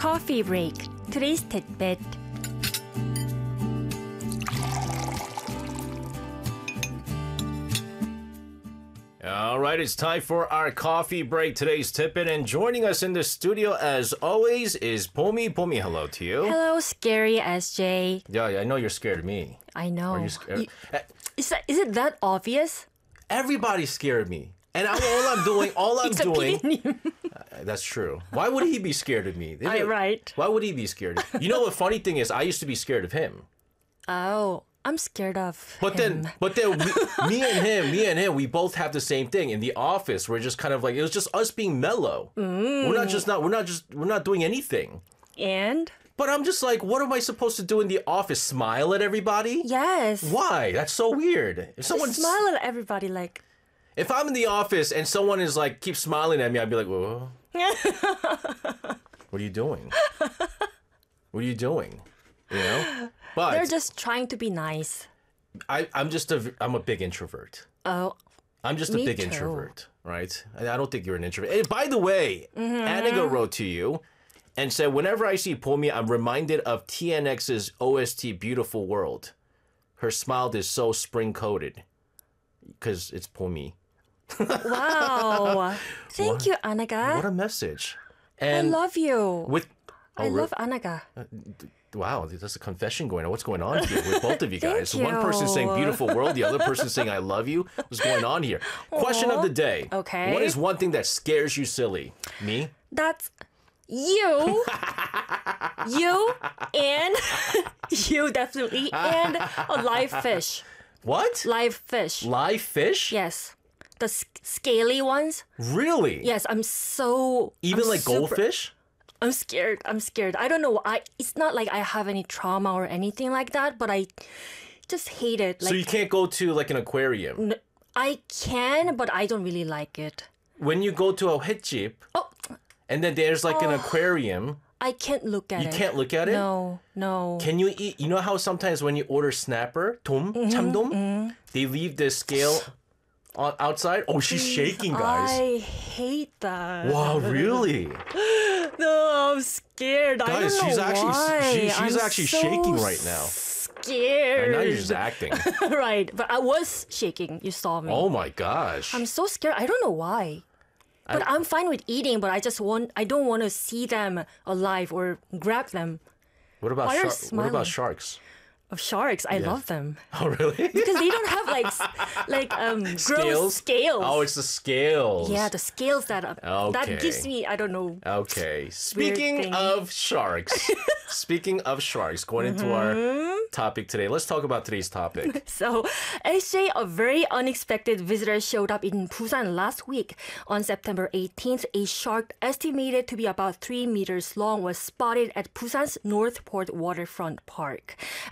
Coffee break. Today's tidbit. All right, it's time for our coffee break. Today's tidbit, and joining us in the studio as always is Pomi. Pomi, hello to you. Hello, scary SJ. Yeah, I know you're scared of me. I know. Are you scared? Is it that obvious? Everybody's scared of me. And all I'm doing, that's true. Why would he be scared of me? Right. Why would he be scared? You know, the funny thing is, I used to be scared of him. Oh, I'm scared of But him. then, me and him, we both have the same thing. In the office, we're just kind of like, it was just us being mellow. We're not doing anything. And? But I'm just like, what am I supposed to do in the office? Smile at everybody? Yes. Why? That's so weird. If someone Smile at everybody like... If I'm in the office and someone is like, keeps smiling at me, I'd be like, whoa. What are you doing? What are you doing? You know? But They're just trying to be nice. I'm a big introvert. Oh, I'm just a me big too. introvert, right? I don't think you're an introvert. And by the way, Aniga wrote to you and said, whenever I see Pomi, I'm reminded of TNX's OST Beautiful World. Her smile is so spring-coated. Because it's Pomi. wow. Thank you, Anaga. What a message. I And love you. I re- love Anaga. Wow, there's a confession going on. What's going on here with both of you guys? Thank One person saying you. beautiful world, the other person saying I love you. What's going on here? Question of the day. Okay. What is one thing that scares you silly? Me? That's you. You and you definitely. And a live fish. What? Live fish. Live fish? Yes. The scaly ones. Really? Yes, I'm Even like super- goldfish? I'm scared. I don't know. It's not like I have any trauma or anything like that, but I just hate it. Like, So you can't go to like an aquarium. I can, but I don't really like it. When you go to a 횟집, and then there's like an aquarium, I can't look at it. you can't look at it? No. Can you eat? You know how sometimes when you order snapper, 돔, 참돔, they leave the scale outside? Oh, she's shaking, guys. I hate that. Wow, really? No, I'm scared. Guys, I don't know she's actually why. she's I'm actually so shaking right now. Scared. And now you're just acting. Right, but I was shaking. You saw me. Oh my gosh. I'm so scared. I don't know why. But I'm fine with eating, but I don't want to see them alive or grab them. What about Why are you what about smiling? sharks? Of sharks, I love them. Oh, really? Because they don't have gross scales. Oh, it's the scales. Yeah, the scales that Okay. gives me, I don't know. Okay. Speaking thing. of sharks, going into our topic today. Let's talk about today's topic. So, SJ, a very unexpected visitor showed up in Busan last week. On September 18th, a shark estimated to be about 3 meters long was spotted at Busan's Northport Waterfront Park.